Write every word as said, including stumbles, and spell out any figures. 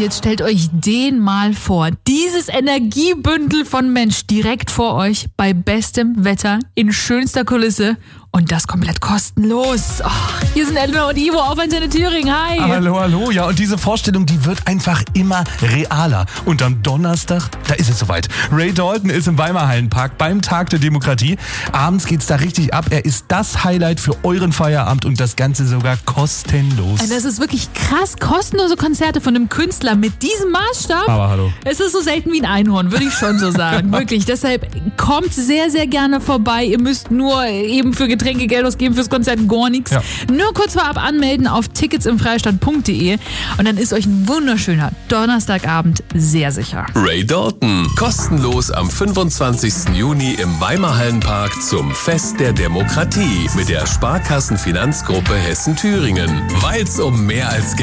jetzt stellt euch den mal vor. Dieses Energiebündel von Mensch direkt vor euch bei bestem Wetter in schönster Kulisse. Und das komplett kostenlos. Oh, hier sind Elena und Ivo auf Antenne Thüringen. Hi. Hallo, hallo. Ja, und diese Vorstellung, die wird einfach immer realer. Und am Donnerstag, da ist es soweit. Ray Dalton ist im Weimar Hallenpark beim Tag der Demokratie. Abends geht's da richtig ab. Er ist das Highlight für euren Feierabend und das Ganze sogar kostenlos. Das ist wirklich krass. Kostenlose Konzerte von einem Künstler mit diesem Maßstab. Aber hallo. Es ist so selten wie ein Einhorn, würde ich schon so sagen. Wirklich. Deshalb kommt sehr, sehr gerne vorbei. Ihr müsst nur eben für Getränke Geld ausgeben, fürs Konzert gar nichts. Ja. Nur kurz vorab anmelden auf tickets im freistaat punkt de und dann ist euch ein wunderschöner Donnerstagabend sehr sicher. Ray Dalton, kostenlos am fünfundzwanzigsten Juni im Weimar Hallenpark zum Fest der Demokratie mit der Sparkassenfinanzgruppe Hessen-Thüringen. Weil's um mehr als Geld